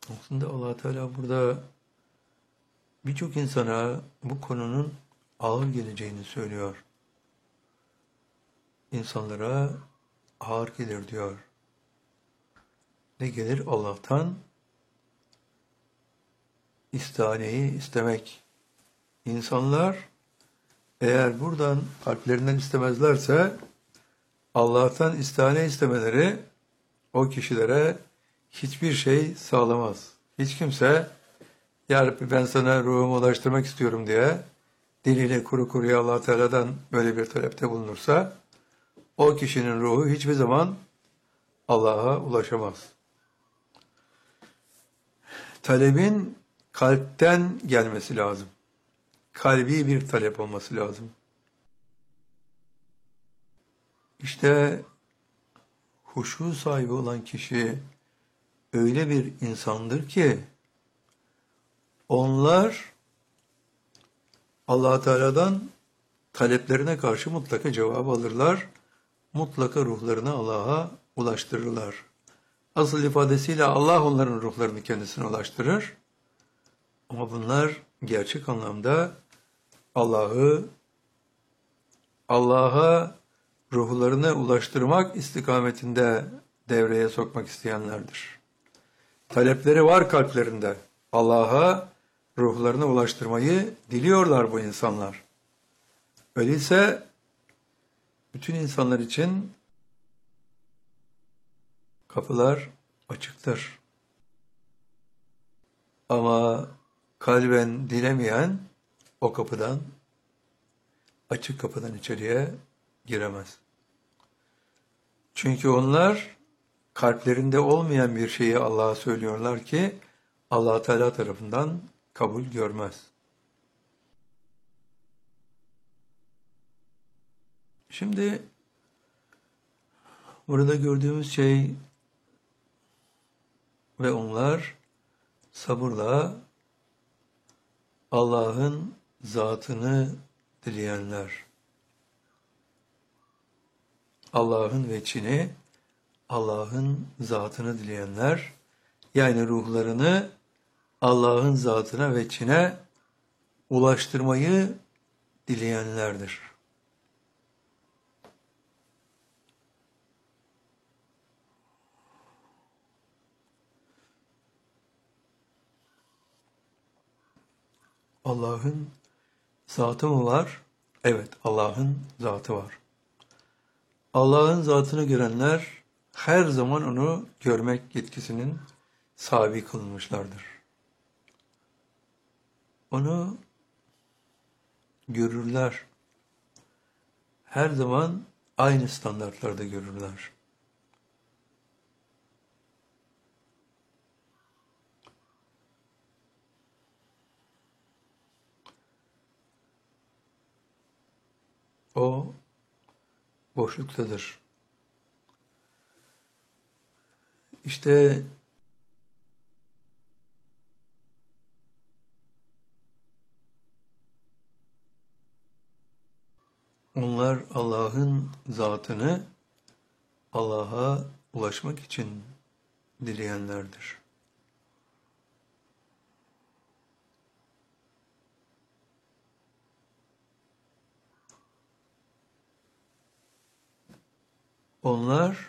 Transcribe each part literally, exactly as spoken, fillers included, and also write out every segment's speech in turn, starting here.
Aslında Allah Teala burada birçok insana bu konunun ağır geleceğini söylüyor. İnsanlara ağır gelir diyor. Ne gelir? Allah'tan istihaneyi istemek. İnsanlar eğer buradan kalplerinden istemezlerse Allah'tan istihane istemeleri o kişilere hiçbir şey sağlamaz. Hiç kimse Ya Rabbi ben sana ruhumu ulaştırmak istiyorum diye diliyle kuru kuruya Allah Teala'dan böyle bir talepte bulunursa o kişinin ruhu hiçbir zaman Allah'a ulaşamaz. Talebin kalpten gelmesi lazım. Kalbi bir talep olması lazım. İşte huşu sahibi olan kişi öyle bir insandır ki onlar Allah Teala'dan taleplerine karşı mutlaka cevap alırlar. Mutlaka ruhlarını Allah'a ulaştırırlar. Asıl ifadesiyle Allah onların ruhlarını kendisine ulaştırır. Ama bunlar gerçek anlamda Allah'ı Allah'a ruhlarını ulaştırmak istikametinde devreye sokmak isteyenlerdir. Talepleri var kalplerinde. Allah'a ruhlarını ulaştırmayı diliyorlar bu insanlar. Öyleyse bütün insanlar için kapılar açıktır. Ama kalben dilemeyen o kapıdan, açık kapıdan içeriye giremez. Çünkü onlar kalplerinde olmayan bir şeyi Allah'a söylüyorlar ki Allah Teala tarafından kabul görmez. Şimdi burada gördüğümüz şey ve onlar sabırla Allah'ın zatını dileyenler. Allah'ın veçhini, Allah'ın zatını dileyenler, yani ruhlarını Allah'ın zatına veçhine ulaştırmayı dileyenlerdir. Allah'ın zatı mı var? Evet, Allah'ın zatı var. Allah'ın zatını görenler her zaman onu görmek yetkisinin sahibi kılınmışlardır. Onu görürler. Her zaman aynı standartlarda görürler. O boşluktadır. İşte onlar Allah'ın zatını Allah'a ulaşmak için dileyenlerdir. Onlar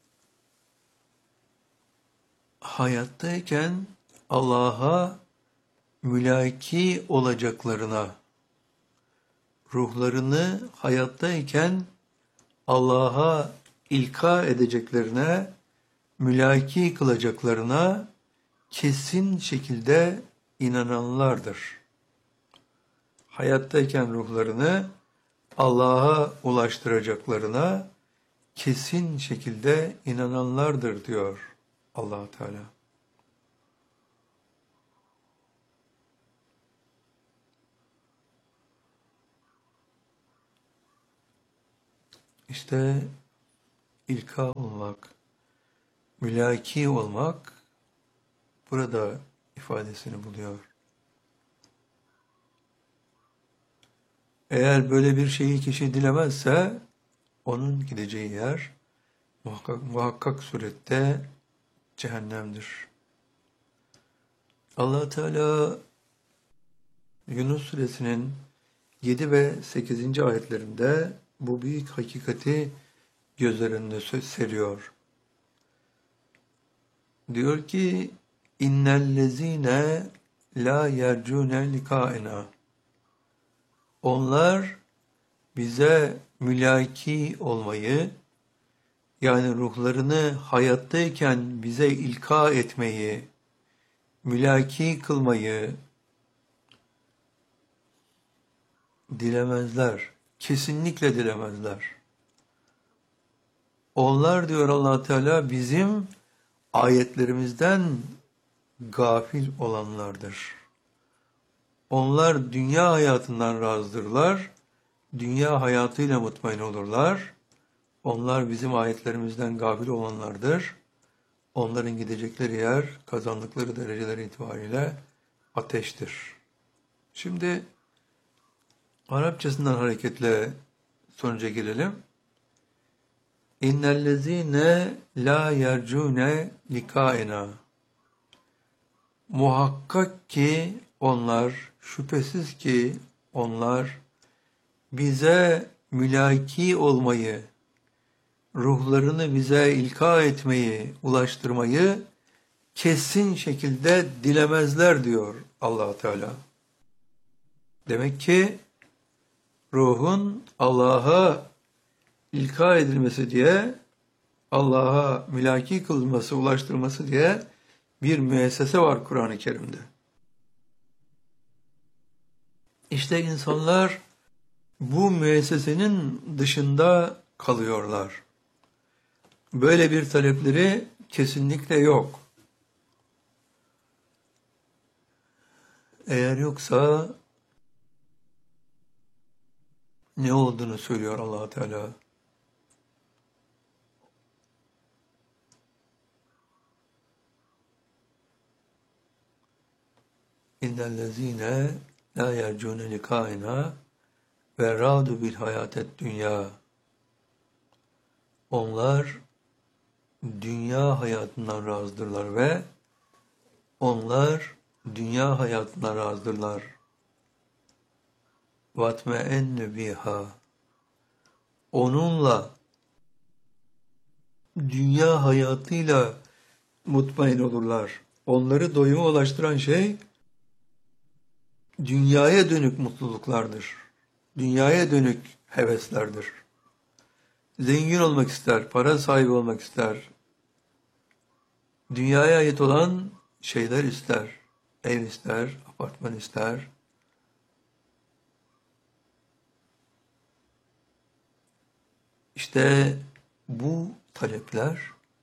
hayattayken Allah'a mülaki olacaklarına, ruhlarını hayattayken Allah'a ilka edeceklerine, mülaki kılacaklarına kesin şekilde inananlardır. Hayattayken ruhlarını Allah'a ulaştıracaklarına kesin şekilde inananlardır diyor Allah Teala. İşte ilka olmak, mülaki olmak burada ifadesini buluyor. Eğer böyle bir şeyi kişi dilemezse onun gideceği yer muhakkak, muhakkak surette cehennemdir. Allah Teala Yunus suresinin yedi ve sekizinci ayetlerinde bu büyük hakikati göz önüne seriyor. Diyor ki innellezine la yercune likaena. Onlar bize mülaki olmayı, yani ruhlarını hayattayken bize ilka etmeyi, mülaki kılmayı dilemezler. Kesinlikle dilemezler. Onlar, diyor Allah Teala, bizim ayetlerimizden gafil olanlardır. Onlar dünya hayatından razıdırlar. Dünya hayatıyla mutmain olurlar. Onlar bizim ayetlerimizden gafil olanlardır. Onların gidecekleri yer, kazandıkları dereceler itibariyle ateştir. Şimdi Arapçasından hareketle sonuca gelelim. İnnellezîne lâ yercûne likâena. Muhakkak ki onlar, şüphesiz ki onlar bize mülaki olmayı, ruhlarını bize ilka etmeyi, ulaştırmayı kesin şekilde dilemezler, diyor Allah Teala. Demek ki ruhun Allah'a ilka edilmesi diye, Allah'a mülaki kılınması, ulaştırılması diye bir müessese var Kur'an-ı Kerim'de. İşte insanlar bu müessesenin dışında kalıyorlar. Böyle bir talepleri kesinlikle yok. Eğer yoksa ne olduğunu söylüyor Allah Teala. İnnellezîne lâ yercûne likâina ve râdu bil hayâtet dünya. Onlar dünya hayatından razıdırlar ve onlar dünya hayatından razıdırlar. وَاتْمَئَنُّ بِهَا. Onunla, dünya hayatıyla mutmain olurlar. Onları doyuma ulaştıran şey dünyaya dönük mutluluklardır. Dünyaya dönük heveslerdir. Zengin olmak ister, para sahibi olmak ister. Dünyaya ait olan şeyler ister. Ev ister, apartman ister. İşte bu talepler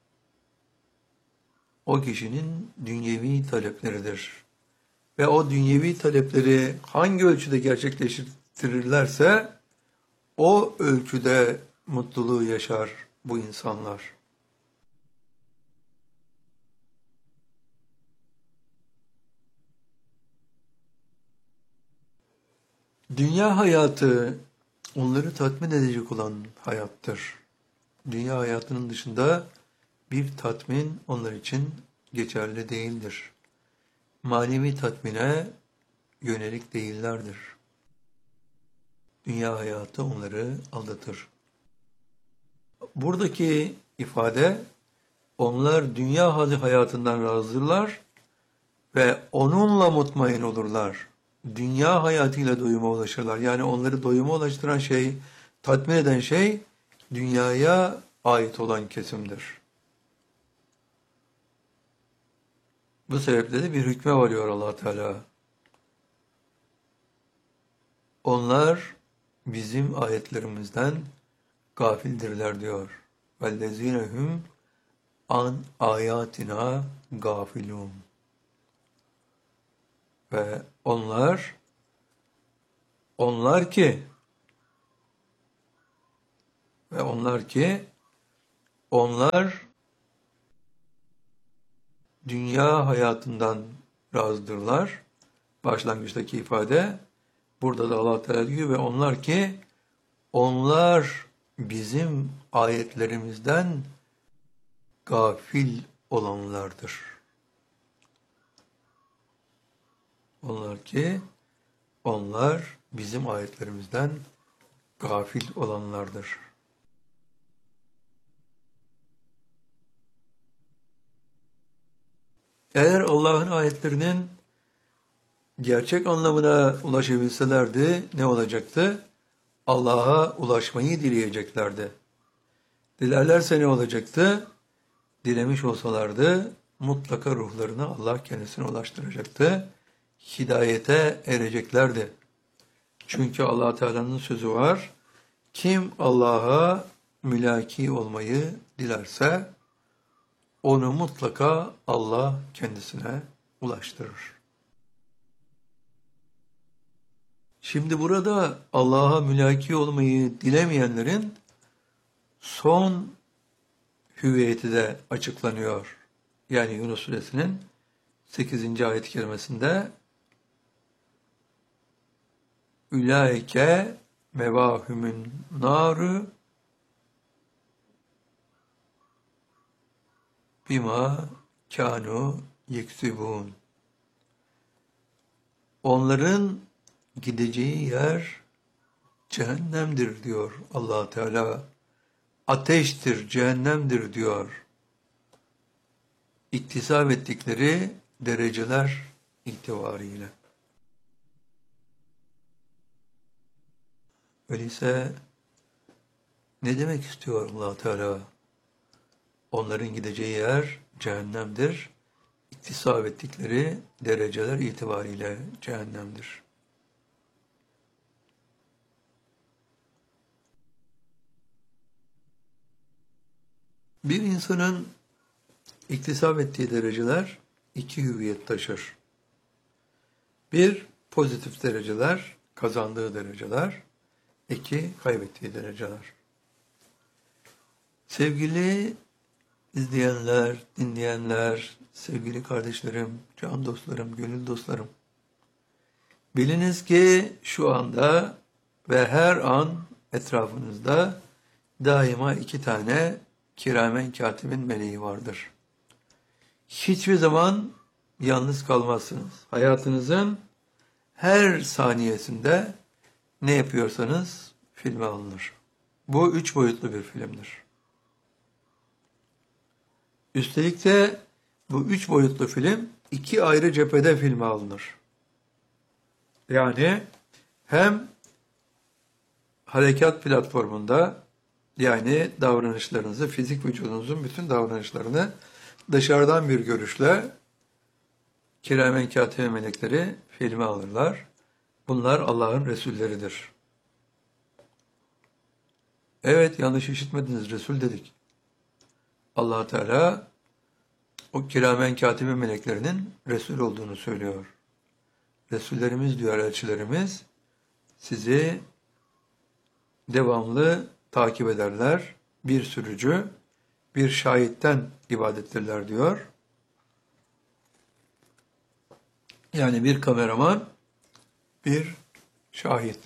o kişinin dünyevi talepleridir. Ve o dünyevi talepleri hangi ölçüde gerçekleştirirlerse o ölçüde mutluluğu yaşar bu insanlar. Dünya hayatı onları tatmin edecek olan hayattır. Dünya hayatının dışında bir tatmin onlar için geçerli değildir. Manevi tatmine yönelik değillerdir. Dünya hayatı onları aldatır. Buradaki ifade, onlar dünya hayatından razıdırlar ve onunla mutmain olurlar. Dünya hayatıyla doyuma ulaşırlar. Yani onları doyuma ulaştıran şey, tatmin eden şey, dünyaya ait olan kesimdir. Bu sebeple de bir hükme varıyor Allah Teala. Onlar bizim ayetlerimizden gafildirler, diyor. وَالَّذ۪ينَ an ayatina gafilun. Ve onlar, onlar ki, ve onlar ki, onlar dünya hayatından razıdırlar. Başlangıçtaki ifade, burada da Allah Teala diyor ve onlar ki, onlar bizim ayetlerimizden gafil olanlardır. Onlar ki onlar bizim ayetlerimizden gafil olanlardır. Eğer Allah'ın ayetlerinin gerçek anlamına ulaşabilselerdi ne olacaktı? Allah'a ulaşmayı dileyeceklerdi. Dilerlerse ne olacaktı? Dilemiş olsalardı mutlaka ruhlarını Allah kendisine ulaştıracaktı. Hidayete ereceklerdi. Çünkü Allah Teala'nın sözü var. Kim Allah'a mülaki olmayı dilerse onu mutlaka Allah kendisine ulaştırır. Şimdi burada Allah'a mülaki olmayı dilemeyenlerin son hüviyeti de açıklanıyor. Yani Yunus Suresinin sekizinci ayet-i kerimesinde Ülaike mevahümün naru bima kanu yeksibun. Onların gideceği yer cehennemdir diyor Allah Teala. Ateştir, cehennemdir diyor. İktisap ettikleri dereceler itibariyle. Öyleyse ne demek istiyor Allah Teala? Onların gideceği yer cehennemdir. İktisap ettikleri dereceler itibariyle cehennemdir. Bir insanın iktisap ettiği dereceler iki hüviyet taşır. Bir, pozitif dereceler, kazandığı dereceler. İki, kaybettiği dereceler. Sevgili izleyenler, dinleyenler, sevgili kardeşlerim, can dostlarım, gönül dostlarım. Biliniz ki şu anda ve her an etrafınızda daima iki tane kiramen katibin meleği vardır. Hiçbir zaman yalnız kalmazsınız. Hayatınızın her saniyesinde ne yapıyorsanız filme alınır. Bu üç boyutlu bir filmdir. Üstelik de bu üç boyutlu film iki ayrı cephede filme alınır. Yani hem harekat platformunda, yani davranışlarınızı, fizik vücudunuzun bütün davranışlarını dışarıdan bir görüşle kiramen katibe melekleri filme alırlar. Bunlar Allah'ın Resulleridir. Evet, yanlış işitmediniz, Resul dedik. Allah Teala o kiramen katibe meleklerinin Resul olduğunu söylüyor. Resullerimiz diyor, elçilerimiz sizi devamlı takip ederler. Bir sürücü, bir şahitten ibadettirler diyor. Yani bir kameraman, bir şahit.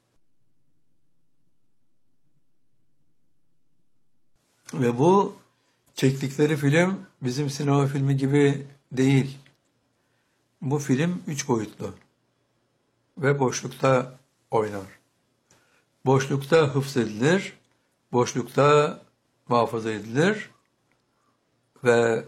Ve bu çektikleri film bizim sinema filmi gibi değil. Bu film üç boyutlu ve boşlukta oynar. Boşlukta hıfzedilir, boşlukta muhafaza edilir ve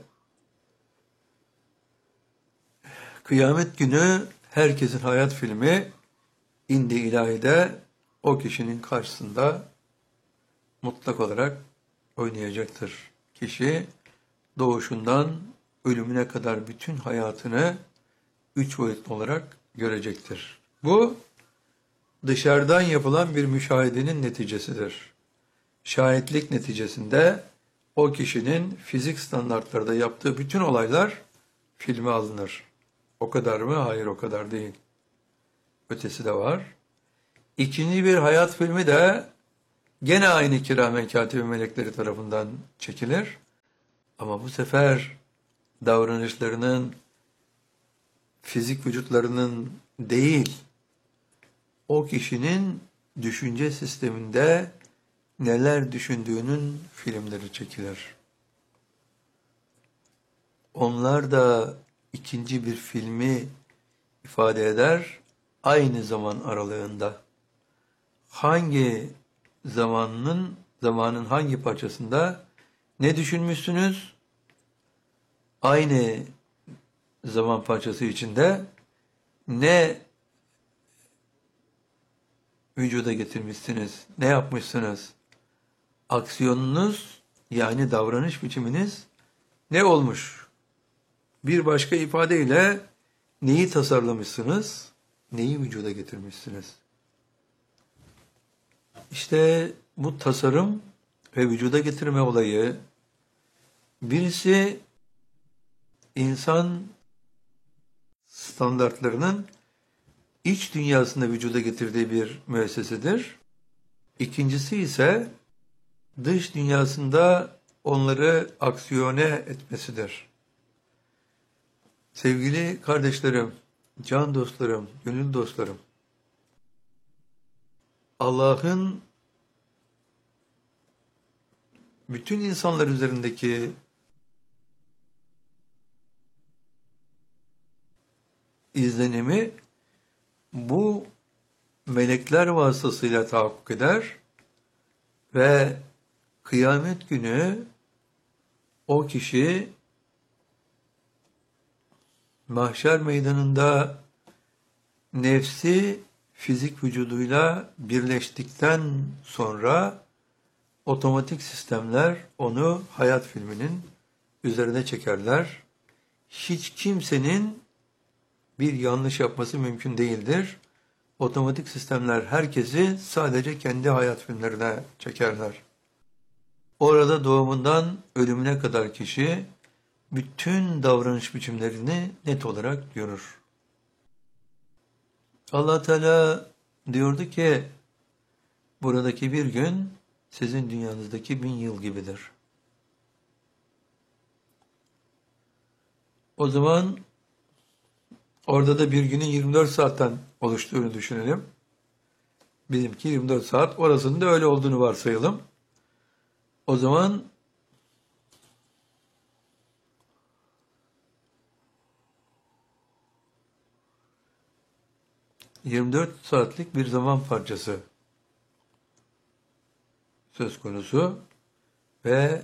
kıyamet günü herkesin hayat filmi indi ilahide o kişinin karşısında mutlak olarak oynayacaktır. Kişi doğuşundan ölümüne kadar bütün hayatını üç boyutlu olarak görecektir. Bu dışarıdan yapılan bir müşahedenin neticesidir. Şahitlik neticesinde o kişinin fizik standartlarda yaptığı bütün olaylar filme alınır. O kadar mı? Hayır, o kadar değil. Ötesi de var. İkinci bir hayat filmi de gene aynı kiramen katibe melekleri tarafından çekilir. Ama bu sefer davranışlarının, fizik vücutlarının değil, o kişinin düşünce sisteminde neler düşündüğünün filmleri çekilir. Onlar da ikinci bir filmi ifade eder? Aynı zaman aralığında. Hangi zamanın, zamanın hangi parçasında ne düşünmüşsünüz? Aynı zaman parçası içinde ne vücuda getirmişsiniz, ne yapmışsınız? Aksiyonunuz yani davranış biçiminiz ne olmuş? Bir başka ifadeyle neyi tasarlamışsınız, neyi vücuda getirmişsiniz? İşte bu tasarım ve vücuda getirme olayı birisi insan standartlarının iç dünyasında vücuda getirdiği bir müessesedir. İkincisi ise dış dünyasında onları aksiyone etmesidir. Sevgili kardeşlerim, can dostlarım, gönül dostlarım, Allah'ın bütün insanlar üzerindeki izlenimi bu melekler vasıtasıyla tahakkuk eder ve kıyamet günü o kişi mahşer meydanında nefsi fizik vücuduyla birleştikten sonra otomatik sistemler onu hayat filminin üzerine çekerler. Hiç kimsenin bir yanlış yapması mümkün değildir. Otomatik sistemler herkesi sadece kendi hayat filmlerine çekerler. Orada doğumundan ölümüne kadar kişi bütün davranış biçimlerini net olarak görür. Allah Teala diyordu ki buradaki bir gün sizin dünyanızdaki bin yıl gibidir. O zaman orada da bir günün yirmi dört saatten oluştuğunu düşünelim. Bizimki yirmi dört saat, orasının da öyle olduğunu varsayalım. O zaman yirmi dört saatlik bir zaman parçası söz konusu ve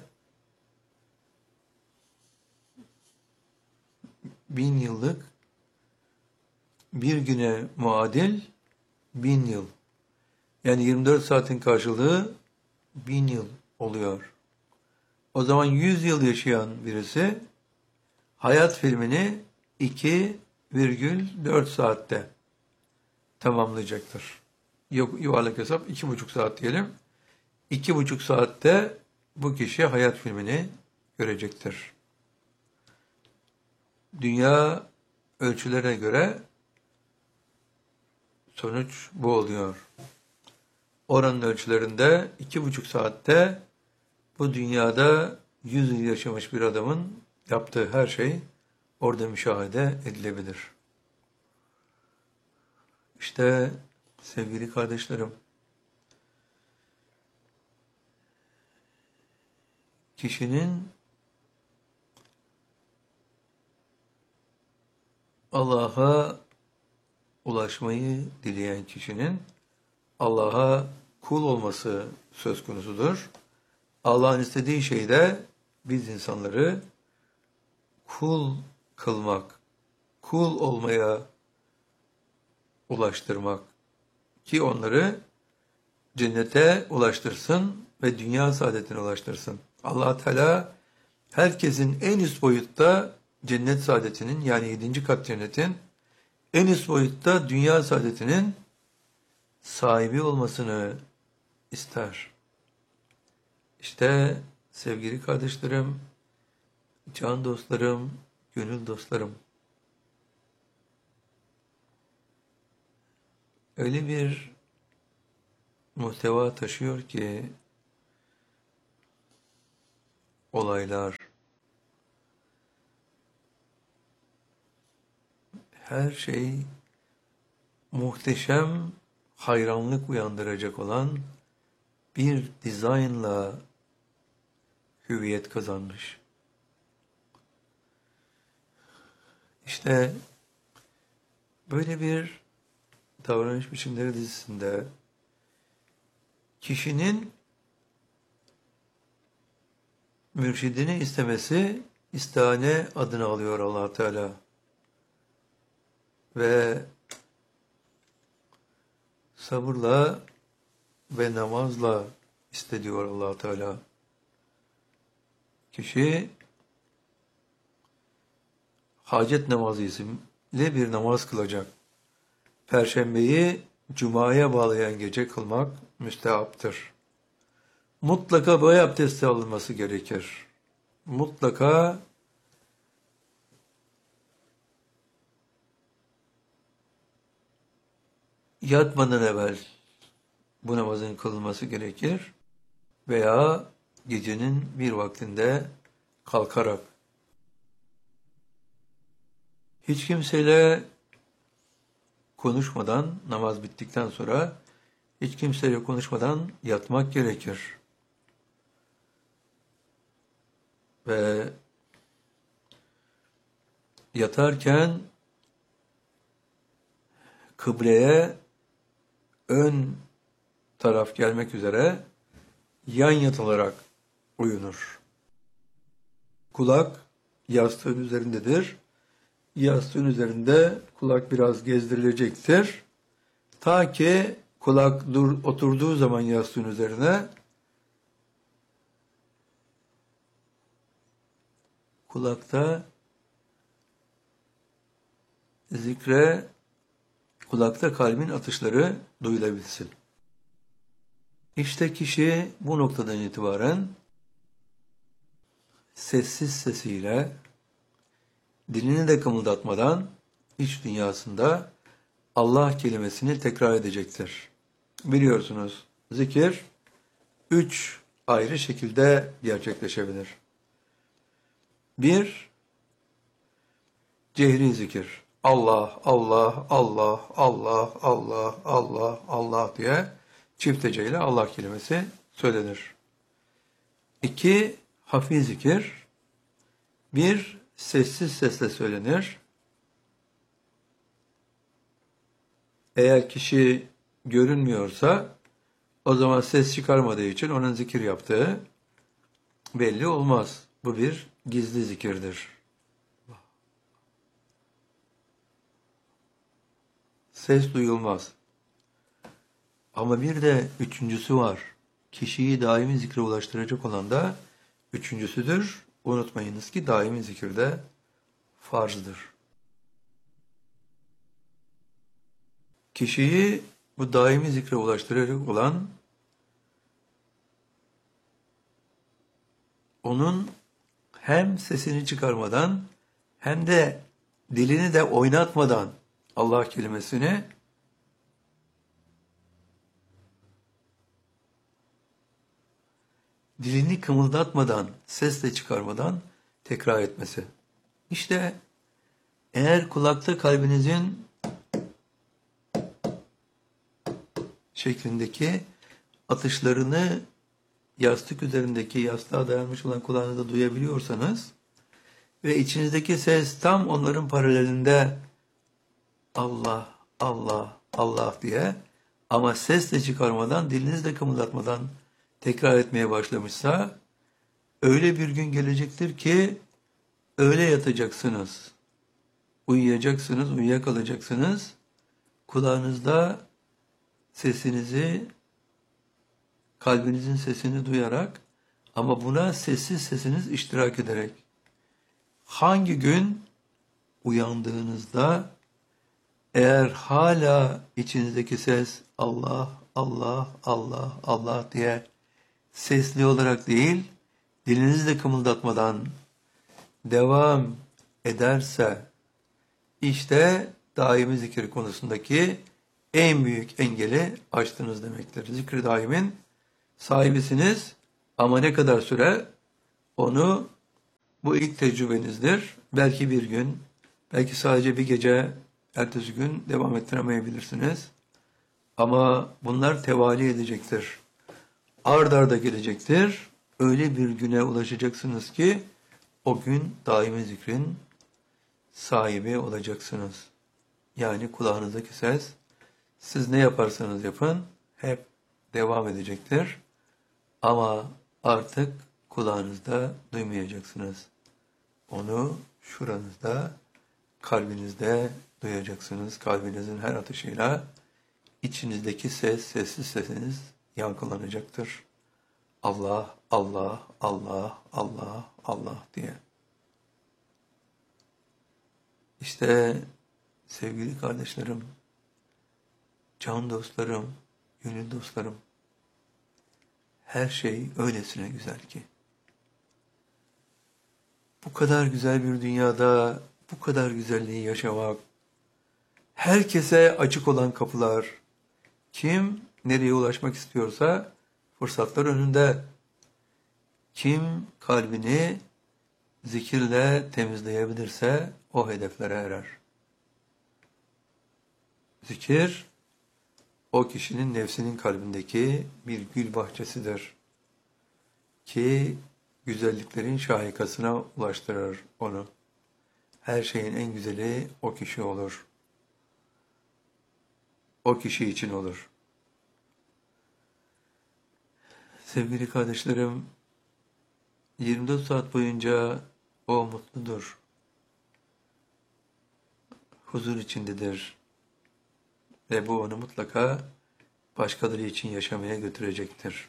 bin yıllık bir güne muadil bin yıl. Yani yirmi dört saatin karşılığı bin yıl oluyor. O zaman yüz yıl yaşayan birisi hayat filmini iki virgül dört saatte tamamlayacaktır. Yuvarlak hesap iki buçuk saat diyelim. iki buçuk saatte bu kişi hayat filmini görecektir. Dünya ölçülere göre sonuç bu oluyor. Oranın ölçülerinde iki buçuk saatte bu dünyada yüz yıl yaşamış bir adamın yaptığı her şey orada müşahede edilebilir. İşte sevgili kardeşlerim, kişinin Allah'a ulaşmayı dileyen kişinin Allah'a kul olması söz konusudur. Allah'ın istediği şey de biz insanları kul kılmak, kul olmaya ulaştırmak ki onları cennete ulaştırsın ve dünya saadetine ulaştırsın. Allah Teala herkesin en üst boyutta cennet saadetinin yani yedinci kat cennetin en üst boyutta dünya saadetinin sahibi olmasını ister. İşte sevgili kardeşlerim, can dostlarım, gönül dostlarım, öyle bir muhteva taşıyor ki olaylar, her şey muhteşem hayranlık uyandıracak olan bir dizaynla hüviyet kazanmış. İşte Böyle bir davranış biçimleri dizisinde kişinin mürşidini istemesi istihane adını alıyor Allah Teala. Ve sabırla ve namazla istediyor Allah Teala. Kişi hacet namazı isimli bir namaz kılacak. Perşembeyi Cuma'ya bağlayan gece kılmak müstehaptır. Mutlaka boy abdesti alınması gerekir. Mutlaka yatmadan evvel bu namazın kılınması gerekir veya gecenin bir vaktinde kalkarak. Hiç kimseyle konuşmadan, namaz bittikten sonra hiç kimseyle konuşmadan yatmak gerekir. Ve yatarken kıbleye ön taraf gelmek üzere yan yatılarak uyunur. Kulak yastığın üzerindedir. Yastığın üzerinde kulak biraz gezdirilecektir. Ta ki kulak dur, oturduğu zaman yastığın üzerine kulakta zikre, kulakta kalbin atışları duyulabilsin. İşte kişi bu noktadan itibaren sessiz sesiyle, dilini de kımıldatmadan iç dünyasında Allah kelimesini tekrar edecektir. Biliyorsunuz, zikir üç ayrı şekilde gerçekleşebilir. Bir, cehri zikir. Allah, Allah, Allah, Allah, Allah, Allah, Allah diye çifteceyle Allah kelimesi söylenir. İki, hafi zikir. Bir, sessiz sesle söylenir. Eğer kişi görünmüyorsa o zaman ses çıkarmadığı için onun zikir yaptığı belli olmaz. Bu bir gizli zikirdir. Ses duyulmaz. Ama bir de üçüncüsü var. Kişiyi daimi zikre ulaştıracak olan da üçüncüsüdür. Unutmayınız ki daimi zikirde farzdır. Kişiyi bu daimi zikre ulaştıracak olan onun hem sesini çıkarmadan hem de dilini de oynatmadan Allah kelimesini dilini kımıldatmadan, ses de çıkarmadan tekrar etmesi. İşte eğer kulakta kalbinizin şeklindeki atışlarını yastık üzerindeki yastığa dayanmış olan kulağınızda duyabiliyorsanız ve içinizdeki ses tam onların paralelinde Allah, Allah, Allah diye ama ses de çıkarmadan, diliniz de kımıldatmadan tekrar etmeye başlamışsa öyle bir gün gelecektir ki öyle yatacaksınız, uyuyacaksınız, uyuyakalacaksınız, kulağınızda sesinizi, kalbinizin sesini duyarak ama buna sessiz sesiniz iştirak ederek. Hangi gün uyandığınızda eğer hala içinizdeki ses Allah, Allah, Allah, Allah diye sesli olarak değil, dilinizi de kımıldatmadan devam ederse işte daimi zikir konusundaki en büyük engeli aştınız demektir. Zikri daimin sahibisiniz ama ne kadar süre onu bu ilk tecrübenizdir. Belki bir gün, belki sadece bir gece, ertesi gün devam ettiremeyebilirsiniz. Ama bunlar tevali edecektir. Ard arda gelecektir. Öyle bir güne ulaşacaksınız ki o gün daimi zikrin sahibi olacaksınız. Yani kulağınızdaki ses, siz ne yaparsanız yapın, hep devam edecektir. Ama artık kulağınızda duymayacaksınız. Onu şuranızda, kalbinizde duyacaksınız. Kalbinizin her atışıyla içinizdeki ses, sessiz sesiniz yankılanacaktır. Allah, Allah, Allah, Allah, Allah diye. İşte sevgili kardeşlerim, can dostlarım, gönül dostlarım, her şey öylesine güzel ki. Bu kadar güzel bir dünyada bu kadar güzelliği yaşamak, herkese açık olan kapılar, kim nereye ulaşmak istiyorsa fırsatlar önünde, kim kalbini zikirle temizleyebilirse o hedeflere erer. Zikir, o kişinin nefsinin kalbindeki bir gül bahçesidir ki güzelliklerin şahikasına ulaştırır onu. Her şeyin en güzeli o kişi olur. O kişi için olur. Sevgili kardeşlerim, yirmi dört saat boyunca o mutludur. Huzur içindedir. Ve bu onu mutlaka başkaları için yaşamaya götürecektir.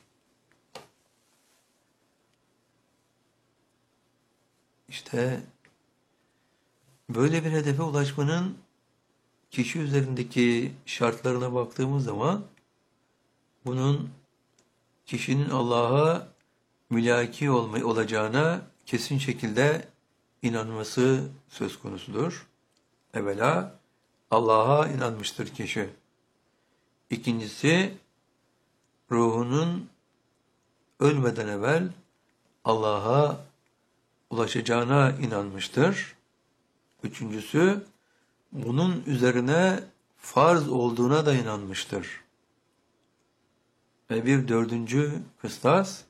İşte böyle bir hedefe ulaşmanın kişi üzerindeki şartlarına baktığımız zaman bunun kişinin Allah'a mülaki olma, olacağına kesin şekilde inanması söz konusudur. Evvela Allah'a inanmıştır kişi. İkincisi, ruhunun ölmeden evvel Allah'a ulaşacağına inanmıştır. Üçüncüsü, bunun üzerine farz olduğuna da inanmıştır. Ve bir dördüncü kıstas,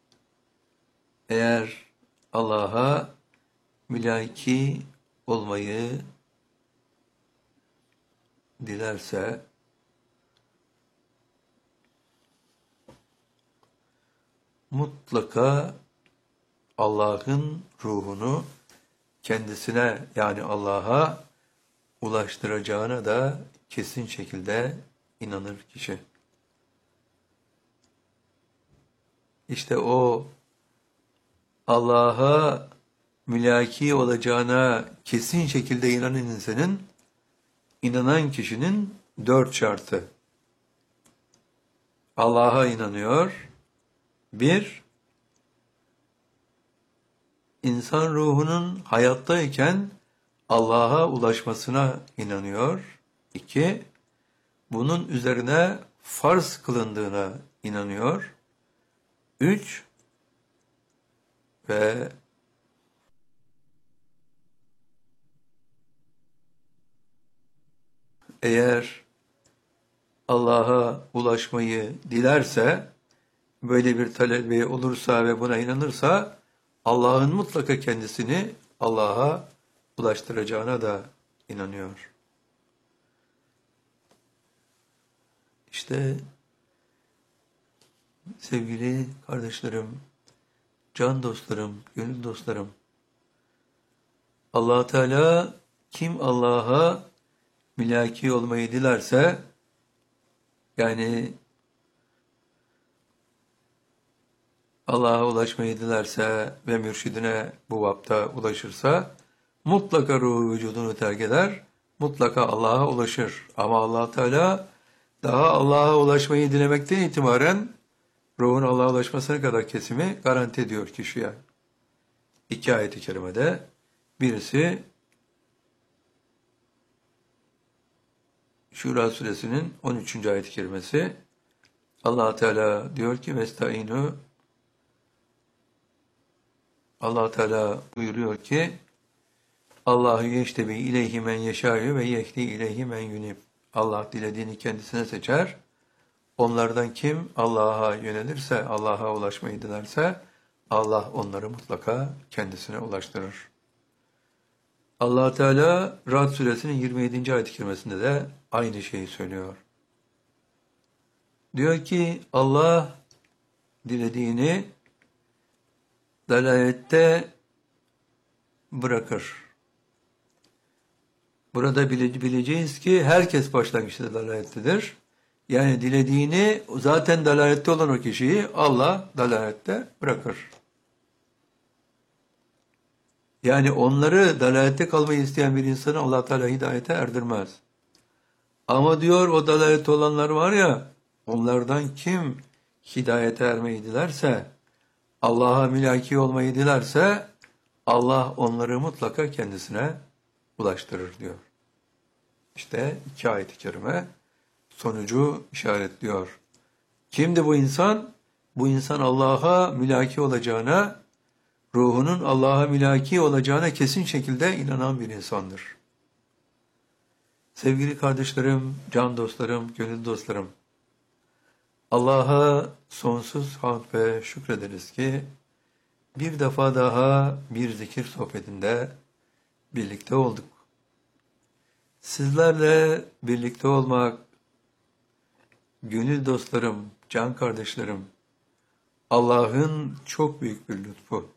eğer Allah'a mülaki olmayı dilerse, mutlaka Allah'ın ruhunu kendisine, yani Allah'a ulaştıracağına da kesin şekilde inanır kişi. İşte o Allah'a mülaki olacağına kesin şekilde inanan insanın, inanan kişinin dört şartı. Allah'a inanıyor. Bir, insan ruhunun hayattayken Allah'a ulaşmasına inanıyor. İki, bunun üzerine farz kılındığına inanıyor. Üç, ve eğer Allah'a ulaşmayı dilerse, böyle bir talebi olursa ve buna inanırsa, Allah'ın mutlaka kendisini Allah'a ulaştıracağına da inanıyor. İşte sevgili kardeşlerim, can dostlarım, gönül dostlarım, Allah Teala kim Allah'a mülaki olmayı dilerse, yani Allah'a ulaşmayı dilerse ve mürşidine bu vapta ulaşırsa, mutlaka ruhu vücudunu terk eder, mutlaka Allah'a ulaşır. Ama Allah Teala daha Allah'a ulaşmayı dilemekten itibaren ruhun Allah'a ulaşmasına kadar kesimi garanti ediyor kişiye. İki ayet-i kerimede, birisi Şura suresinin on üçüncü ayet-i kerimesi, Allah Teala diyor ki Vestaînû, Allah Teala buyuruyor ki Allahu yeştebi ileyhi men yeşâ'yu ve yehdi ileyhi men yunib. Allah dilediğini kendisine seçer. Onlardan kim Allah'a yönelirse, Allah'a ulaşmayı dilerse Allah onları mutlaka kendisine ulaştırır. Allah Teala Ra'd suresinin yirmi yedinci ayet-i kerimesinde de aynı şeyi söylüyor. Diyor ki Allah dilediğini dalalette bırakır. Burada bile, bileceğiz ki herkes başlangıçta dalalettedir. Yani dilediğini zaten dalalette olan o kişiyi Allah dalalette bırakır. Yani onları dalalette kalmayı isteyen bir insanı Allah Teala hidayete erdirmez. Ama diyor o dalalette olanlar var ya, onlardan kim hidayete ermeyi dilerse, Allah'a mülaki olmayı dilerse, Allah onları mutlaka kendisine ulaştırır diyor. İşte iki ayet-i kerime sonucu işaretliyor. Kimdi bu insan? Bu insan Allah'a mülaki olacağına, ruhunun Allah'a mülaki olacağına kesin şekilde inanan bir insandır. Sevgili kardeşlerim, can dostlarım, gönül dostlarım, Allah'a sonsuz hamd ve şükrederiz ki bir defa daha bir zikir sohbetinde birlikte olduk. Sizlerle birlikte olmak, gönül dostlarım, can kardeşlerim, Allah'ın çok büyük bir lütfu.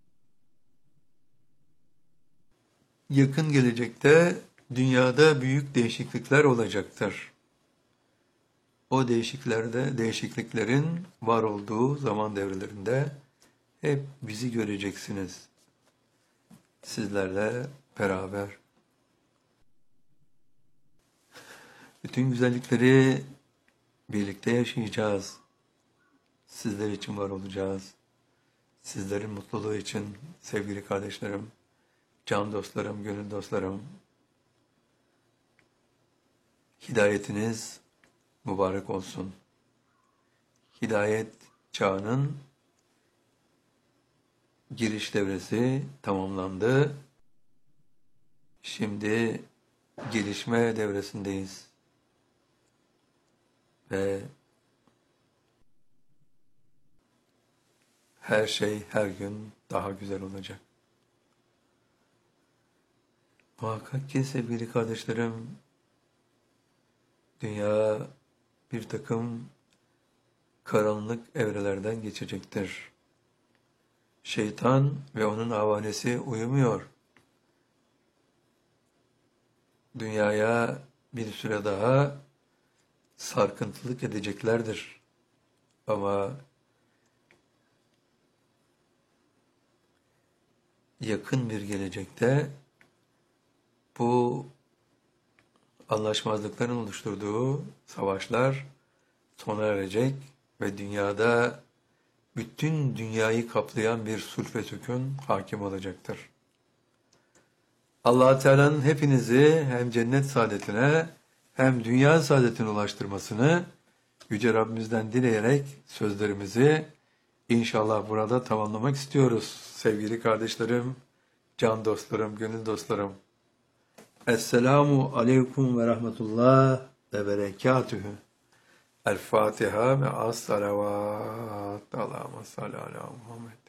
Yakın gelecekte dünyada büyük değişiklikler olacaktır. O değişikliklerde, değişikliklerin var olduğu zaman devrelerinde hep bizi göreceksiniz. Sizlerle beraber. Bütün güzellikleri birlikte yaşayacağız. Sizler için var olacağız. Sizlerin mutluluğu için sevgili kardeşlerim, can dostlarım, gönül dostlarım, hidayetiniz mübarek olsun. Hidayet çağının giriş devresi tamamlandı. Şimdi gelişme devresindeyiz. Ve her şey her gün daha güzel olacak. Muhakkak ki sevgili kardeşlerim, dünya bir takım karanlık evrelerden geçecektir. Şeytan ve onun avanesi uyumuyor. Dünyaya bir süre daha sarkıntılık edeceklerdir. Ama yakın bir gelecekte bu anlaşmazlıkların oluşturduğu savaşlar sona erecek ve dünyada bütün dünyayı kaplayan bir sulh ve sükun hakim olacaktır. Allah Teala'nın hepinizi hem cennet saadetine hem dünya saadetine ulaştırmasını Yüce Rabbimizden dileyerek sözlerimizi inşallah burada tamamlamak istiyoruz. Sevgili kardeşlerim, can dostlarım, gönül dostlarım. Esselamu aleyküm ve rahmetullah ve berekatühü. El Fatiha ve as-salavat. Allahümme salli ala Muhammed.